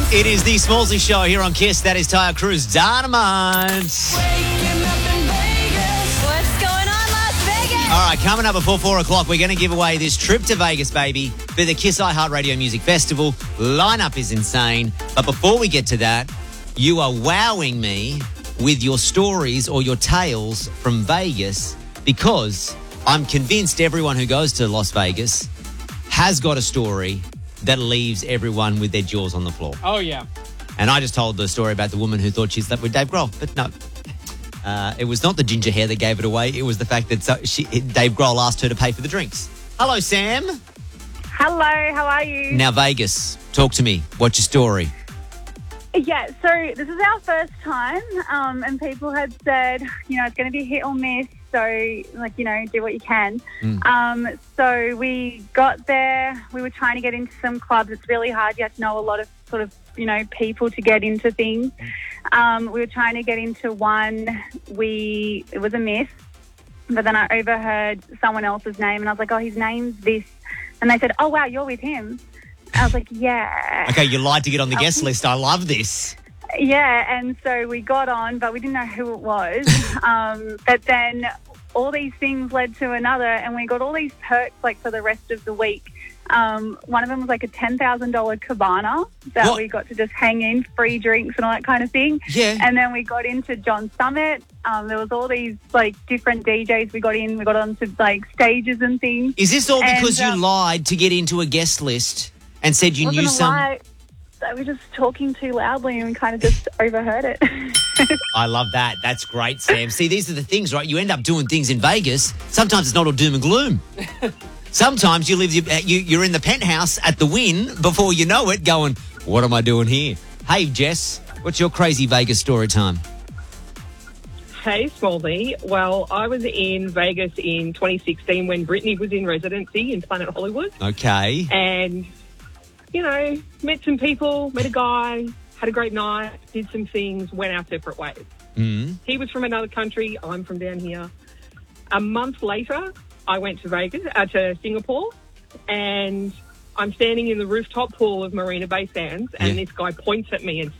It is the Smallsy Show here on Kiss. That is Tyre Cruz Dynamite. What's going on, Las Vegas? All right, coming up before 4 o'clock, we're going to give away this trip to Vegas, baby, for the Kiss iHeartRadio Music Festival. Lineup is insane. But before we get to that, you are wowing me with your stories or your tales from Vegas, because I'm convinced everyone who goes to Las Vegas has got a story that leaves everyone with their jaws on the floor. Oh, yeah. And I just told the story about the woman who thought she slept with Dave Grohl. But no, it was not the ginger hair that gave it away. It was the fact that Dave Grohl asked her to pay for the drinks. Hello, Sam. Hello, how are you? Now, Vegas, talk to me. What's your story? Yeah, so this is our first time, and people had said, it's going to be hit or miss, so, do what you can. So we got there, we were trying to get into some clubs. It's really hard. You have to know a lot of people to get into things. We were trying to get into one. It was a miss, but then I overheard someone else's name, and I was like, oh, his name's this. And they said, oh, wow, you're with him. I was like, yeah. Okay, you lied to get on the guest list. I love this. Yeah, and so we got on, but we didn't know who it was. But then all these things led to another, and we got all these perks, for the rest of the week. One of them was a $10,000 cabana that we got to just hang in, free drinks and all that kind of thing. Yeah. And then we got into John Summit. There was all these, different DJs we got in. We got onto, stages and things. Is this all because you lied to get into a guest list and said you knew some... They were just talking too loudly and we kind of just overheard it. I love that. That's great, Sam. See, these are the things, right? You end up doing things in Vegas. Sometimes it's not all doom and gloom. Sometimes you're in the penthouse at the Wynn before you know it going, what am I doing here? Hey, Jess, what's your crazy Vegas story time? Hey, Smallsy. Well, I was in Vegas in 2016 when Britney was in residency in Planet Hollywood. Okay. And, met some people, met a guy, had a great night, did some things, went our separate ways. He was from another country, I'm from down here. A month later, I went to Singapore, and I'm standing in the rooftop pool of Marina Bay Sands, and this guy points at me and